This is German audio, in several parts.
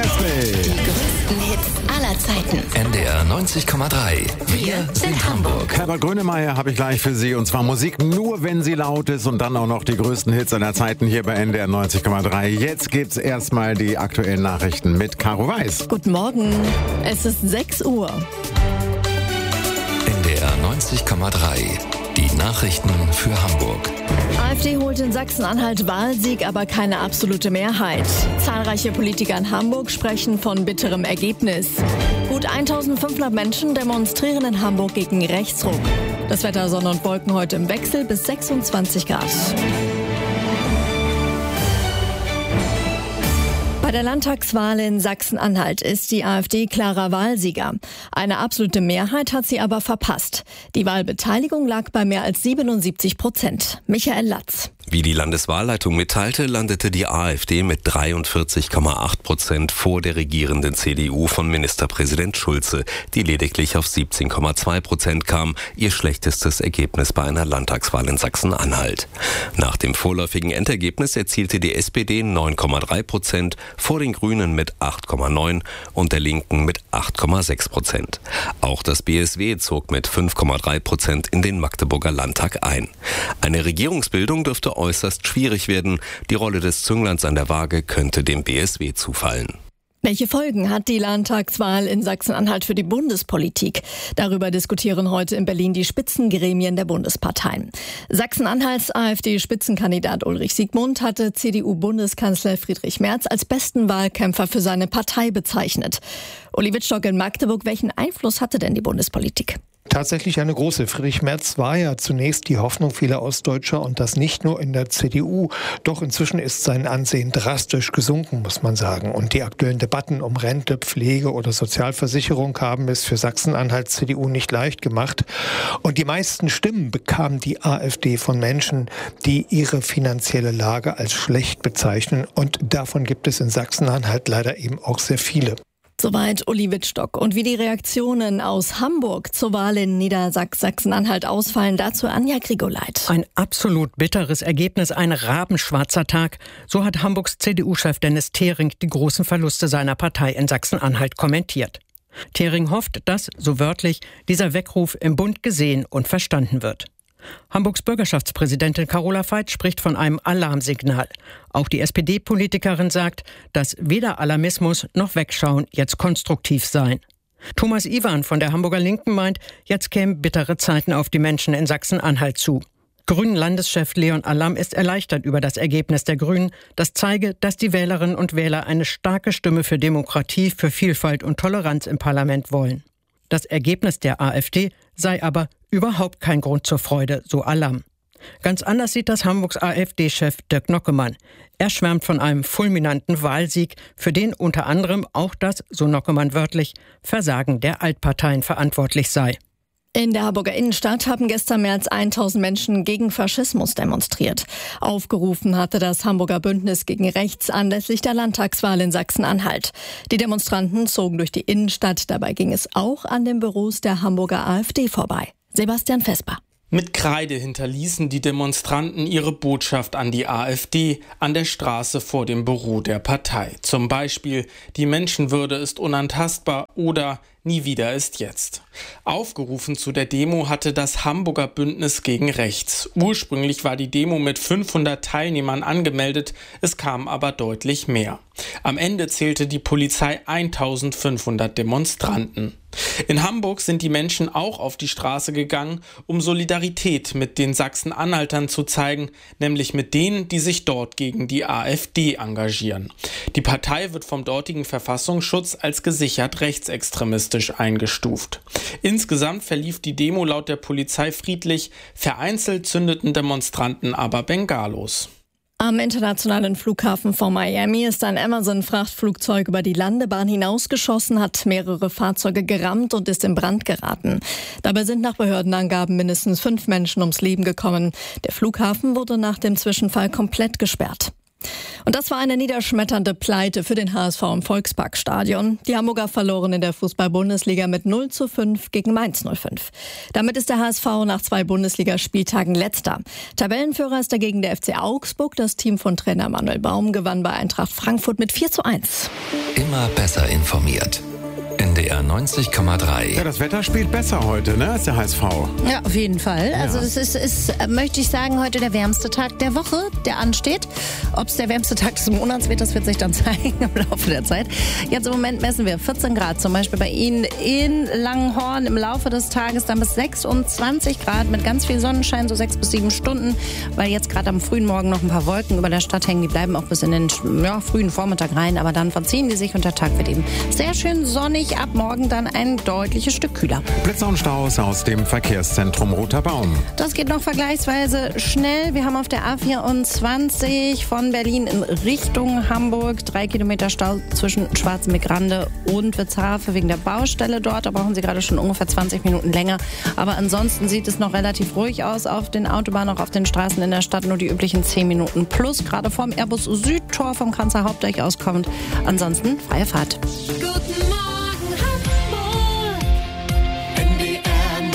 Festbild. Die größten Hits aller Zeiten. NDR 90,3. Wir sind Hamburg. Herbert Grönemeyer habe ich gleich für Sie. Und zwar Musik nur, wenn sie laut ist. Und dann auch noch die größten Hits aller Zeiten hier bei NDR 90,3. Jetzt gibt's erstmal die aktuellen Nachrichten mit Caro Weiß. Guten Morgen. Es ist 6 Uhr. NDR 90,3. Die Nachrichten für Hamburg. AfD holt in Sachsen-Anhalt Wahlsieg, aber keine absolute Mehrheit. Zahlreiche Politiker in Hamburg sprechen von bitterem Ergebnis. Gut 1500 Menschen demonstrieren in Hamburg gegen Rechtsruck. Das Wetter Sonne und Wolken heute im Wechsel bis 26 Grad. Bei der Landtagswahl in Sachsen-Anhalt ist die AfD klarer Wahlsieger. Eine absolute Mehrheit hat sie aber verpasst. Die Wahlbeteiligung lag bei mehr als 77%. Michael Latz. Wie die Landeswahlleitung mitteilte, landete die AfD mit 43,8% vor der regierenden CDU von Ministerpräsident Schulze, die lediglich auf 17,2% kam, ihr schlechtestes Ergebnis bei einer Landtagswahl in Sachsen-Anhalt. Nach dem vorläufigen Endergebnis erzielte die SPD 9,3%, vor den Grünen mit 8,9% und der Linken mit 8,6%. Auch das BSW zog mit 5,3% in den Magdeburger Landtag ein. Eine Regierungsbildung dürfte äußerst schwierig werden. Die Rolle des Züngleins an der Waage könnte dem BSW zufallen. Welche Folgen hat die Landtagswahl in Sachsen-Anhalt für die Bundespolitik? Darüber diskutieren heute in Berlin die Spitzengremien der Bundesparteien. Sachsen-Anhalts AfD-Spitzenkandidat Ulrich Siegmund hatte CDU-Bundeskanzler Friedrich Merz als besten Wahlkämpfer für seine Partei bezeichnet. Uli Wittstock in Magdeburg, welchen Einfluss hatte denn die Bundespolitik? Tatsächlich eine große. Friedrich Merz war ja zunächst die Hoffnung vieler Ostdeutscher und das nicht nur in der CDU. Doch inzwischen ist sein Ansehen drastisch gesunken, muss man sagen. Und die aktuellen Debatten um Rente, Pflege oder Sozialversicherung haben es für Sachsen-Anhalt CDU nicht leicht gemacht. Und die meisten Stimmen bekam die AfD von Menschen, die ihre finanzielle Lage als schlecht bezeichnen. Und davon gibt es in Sachsen-Anhalt leider eben auch sehr viele. Soweit Uli Wittstock. Und wie die Reaktionen aus Hamburg zur Wahl in Niedersachsen-Anhalt ausfallen, dazu Anja Grigoleit. Ein absolut bitteres Ergebnis, ein rabenschwarzer Tag. So hat Hamburgs CDU-Chef Dennis Thering die großen Verluste seiner Partei in Sachsen-Anhalt kommentiert. Thering hofft, dass, so wörtlich, dieser Weckruf im Bund gesehen und verstanden wird. Hamburgs Bürgerschaftspräsidentin Carola Veit spricht von einem Alarmsignal. Auch die SPD-Politikerin sagt, dass weder Alarmismus noch Wegschauen jetzt konstruktiv seien. Thomas Iwan von der Hamburger Linken meint, jetzt kämen bittere Zeiten auf die Menschen in Sachsen-Anhalt zu. Grünen-Landeschef Leon Allam ist erleichtert über das Ergebnis der Grünen. Das zeige, dass die Wählerinnen und Wähler eine starke Stimme für Demokratie, für Vielfalt und Toleranz im Parlament wollen. Das Ergebnis der AfD sei aber überhaupt kein Grund zur Freude, so Allam. Ganz anders sieht das Hamburgs AfD-Chef Dirk Nockemann. Er schwärmt von einem fulminanten Wahlsieg, für den unter anderem auch das, so Nockemann wörtlich, Versagen der Altparteien verantwortlich sei. In der Hamburger Innenstadt haben gestern mehr als 1000 Menschen gegen Faschismus demonstriert. Aufgerufen hatte das Hamburger Bündnis gegen Rechts anlässlich der Landtagswahl in Sachsen-Anhalt. Die Demonstranten zogen durch die Innenstadt. Dabei ging es auch an den Büros der Hamburger AfD vorbei. Sebastian Vesper. Mit Kreide hinterließen die Demonstranten ihre Botschaft an die AfD an der Straße vor dem Büro der Partei. Zum Beispiel: Die Menschenwürde ist unantastbar oder nie wieder ist jetzt. Aufgerufen zu der Demo hatte das Hamburger Bündnis gegen Rechts. Ursprünglich war die Demo mit 500 Teilnehmern angemeldet, es kamen aber deutlich mehr. Am Ende zählte die Polizei 1500 Demonstranten. In Hamburg sind die Menschen auch auf die Straße gegangen, um Solidarität mit den Sachsen-Anhaltern zu zeigen, nämlich mit denen, die sich dort gegen die AfD engagieren. Die Partei wird vom dortigen Verfassungsschutz als gesichert rechtsextremistisch eingestuft. Insgesamt verlief die Demo laut der Polizei friedlich, vereinzelt zündeten Demonstranten aber Bengalos. Am internationalen Flughafen von Miami ist ein Amazon-Frachtflugzeug über die Landebahn hinausgeschossen, hat mehrere Fahrzeuge gerammt und ist in Brand geraten. Dabei sind nach Behördenangaben mindestens 5 Menschen ums Leben gekommen. Der Flughafen wurde nach dem Zwischenfall komplett gesperrt. Und das war eine niederschmetternde Pleite für den HSV im Volksparkstadion. Die Hamburger verloren in der Fußball-Bundesliga mit 0:5 gegen Mainz 05. Damit ist der HSV nach 2 Bundesligaspieltagen Letzter. Tabellenführer ist dagegen der FC Augsburg. Das Team von Trainer Manuel Baum gewann bei Eintracht Frankfurt mit 4:1. Immer besser informiert. NDR 90,3. Ja, das Wetter spielt besser heute, ne, als der HSV. Ja, auf jeden Fall. Ja. Also es ist, möchte ich sagen, heute der wärmste Tag der Woche, der ansteht. Ob es der wärmste Tag des Monats wird, das wird sich dann zeigen im Laufe der Zeit. Jetzt im Moment messen wir 14 Grad, zum Beispiel bei Ihnen in Langenhorn. Im Laufe des Tages dann bis 26 Grad mit ganz viel Sonnenschein, so 6 bis 7 Stunden, weil jetzt gerade am frühen Morgen noch ein paar Wolken über der Stadt hängen. Die bleiben auch bis in den frühen Vormittag rein, aber dann verziehen die sich und der Tag wird eben sehr schön sonnig. Ab morgen dann ein deutliches Stück kühler. Blitzer und Staus aus dem Verkehrszentrum Roter Baum. Das geht noch vergleichsweise schnell. Wir haben auf der A24 von Berlin in Richtung Hamburg 3 Kilometer Stau zwischen Schwarzenbeck-Grande und Witzhafe wegen der Baustelle dort. Da brauchen Sie gerade schon ungefähr 20 Minuten länger. Aber ansonsten sieht es noch relativ ruhig aus auf den Autobahnen, auch auf den Straßen in der Stadt. Nur die üblichen 10 Minuten plus. Gerade vom Airbus Südtor vom Kanzler Hauptdeich aus kommt. Ansonsten freie Fahrt. Guten Morgen Hamburg. NDR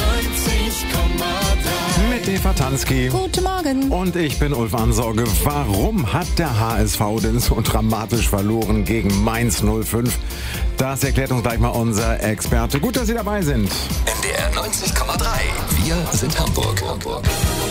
90,3. Mit Eva Tansky. Guten Morgen. Und ich bin Ulf Ansorge. Warum hat der HSV denn so dramatisch verloren gegen Mainz 05? Das erklärt uns gleich mal unser Experte. Gut, dass Sie dabei sind. NDR 90,3. Wir sind Hamburg.